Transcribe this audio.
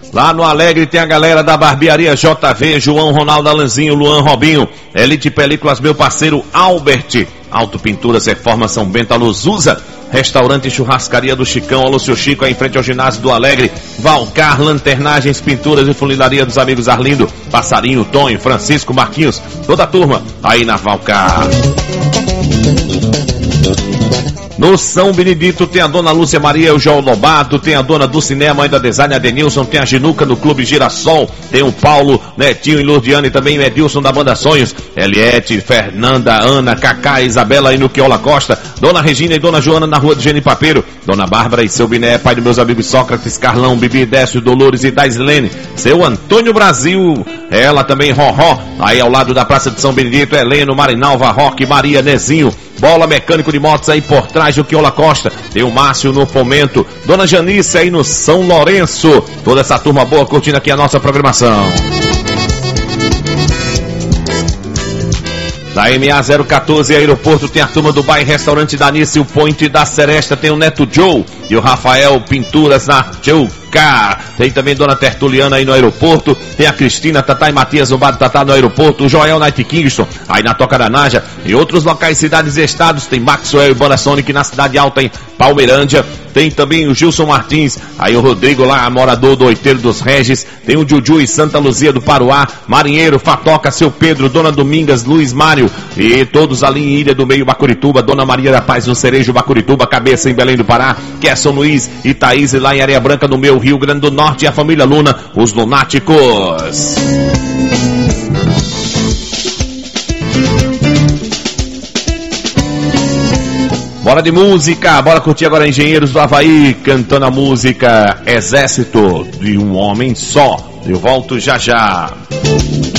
Lá no Alegre tem a galera da barbearia JV, João, Ronaldo, Alanzinho, Luan, Robinho, Elite Películas, meu parceiro Albert, Auto Pinturas, Reforma São Bento, Aluzusa, Restaurante e Churrascaria do Chicão, alô seu Chico, aí em frente ao ginásio do Alegre, Valcar, Lanternagens, Pinturas e Funilaria dos amigos Arlindo, Passarinho, Tonho, Francisco, Marquinhos, toda a turma aí na Valcar. No São Benedito tem a dona Lúcia Maria, o João Lobato, tem a dona do cinema, mãe da design, a Denilson, tem a Ginuca no Clube Girassol, tem o Paulo, Netinho e Lourdiane, e também o Edilson da Banda Sonhos, Eliette, Fernanda, Ana, Cacá, Isabela aí no Quiola Costa, dona Regina e dona Joana na rua do Genipapeiro, dona Bárbara e seu Biné, pai dos meus amigos Sócrates, Carlão, Bibi, Décio, Dolores e Daislene, seu Antônio Brasil, ela também Roró, aí ao lado da Praça de São Benedito, Heleno, Marinalva, Roque, Maria, Nezinho, Bola Mecânico de Motos aí por trás do Quiola Costa, tem o Márcio no Fomento, dona Janice aí no São Lourenço, toda essa turma boa curtindo aqui a nossa programação. Da MA 014 Aeroporto tem a turma do Bar Restaurante da Nice, o Point da Seresta, tem o Neto Joe e o Rafael Pinturas na Joe Car. Tem também dona Tertuliana aí no aeroporto, tem a Cristina, Tatá e Matias, o Bar do Tatá no aeroporto, o Joel Night Kingston aí na Toca da Naja, em outros locais, cidades e estados, tem Maxwell e Banda Sonic na Cidade Alta em Palmeirândia, tem também o Gilson Martins, aí o Rodrigo lá, morador do Oiteiro dos Regis, tem o Juju e Santa Luzia do Paruá, Marinheiro, Fatoca, Seu Pedro, Dona Domingas, Luiz Mário e todos ali em Ilha do Meio, Bacurituba, Dona Maria da Paz no Cerejo, Bacurituba, Cabeça em Belém do Pará, Kesson Luiz e Thaís lá em Areia Branca no meu Rio Grande do Norte, e a família Luna, os Lunáticos. Bora de música, bora curtir agora Engenheiros do Havaí, cantando a música Exército de um Homem Só. Eu volto já já.